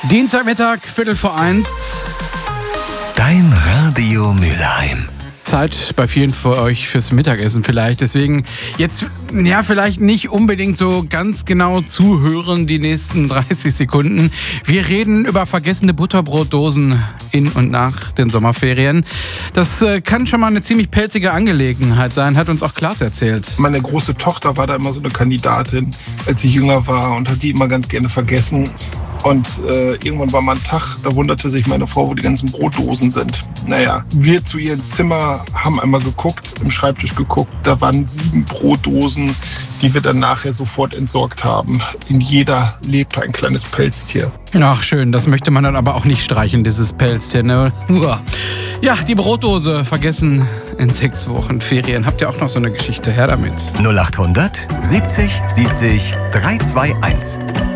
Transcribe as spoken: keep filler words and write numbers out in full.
Dienstagmittag, Viertel vor eins. Dein Radio Mülheim. Zeit bei vielen von euch fürs Mittagessen vielleicht. Deswegen jetzt, ja, vielleicht nicht unbedingt so ganz genau zuhören die nächsten dreißig Sekunden. Wir reden über vergessene Butterbrotdosen in und nach den Sommerferien. Das äh, kann schon mal eine ziemlich pelzige Angelegenheit sein, hat uns auch Klaas erzählt. Meine große Tochter war da immer so eine Kandidatin, als ich jünger war, und hat die immer ganz gerne vergessen. Und äh, irgendwann war mal ein Tag, da wunderte sich meine Frau, wo die ganzen Brotdosen sind. Naja, wir zu ihrem Zimmer haben einmal geguckt, im Schreibtisch geguckt. Da waren sieben Brotdosen, die wir dann nachher sofort entsorgt haben. In jeder lebte ein kleines Pelztier. Ach schön, das möchte man dann aber auch nicht streichen, dieses Pelztier, ne? Ja, die Brotdose vergessen in sechs Wochen Ferien. Habt ihr auch noch so eine Geschichte? Her damit. null acht hundert siebzig siebzig drei zwei eins.